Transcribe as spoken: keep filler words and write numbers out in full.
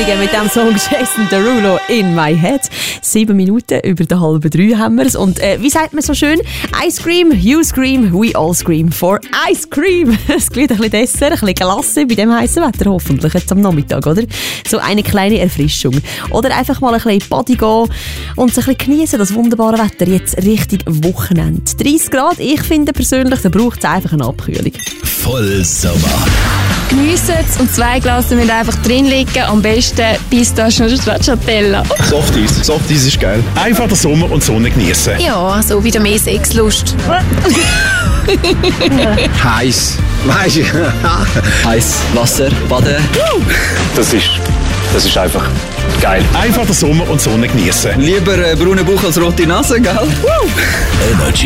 Morgen mit dem Song Jason Derulo in my head. Sieben Minuten über der halben drei haben wir es. Und äh, wie sagt man so schön? Ice cream, you scream, we all scream for ice cream. Es klingt ein bisschen Dessert, ein bisschen Glasse bei dem heißen Wetter hoffentlich jetzt am Nachmittag, oder? So eine kleine Erfrischung. Oder einfach mal ein bisschen in die Body gehen und sich ein bisschen geniessen, das wunderbare Wetter jetzt richtig Wochenende. dreißig Grad, ich finde persönlich, da braucht es einfach eine Abkühlung. Voll Sommer. Geniessen es und zwei Glas müssen einfach drin liegen. Am besten Pistachen oder Stracciatella. Softeis. Softeis ist geil. Einfach den Sommer und die Sonne genießen. Ja, so wieder mehr Sexlust. Heiß. Weißt du? Heiß Wasser, Baden. Das ist, das ist einfach geil. Einfach den Sommer und die Sonne genießen. Lieber äh, braune Bauch als rote Nase, gell? Energy.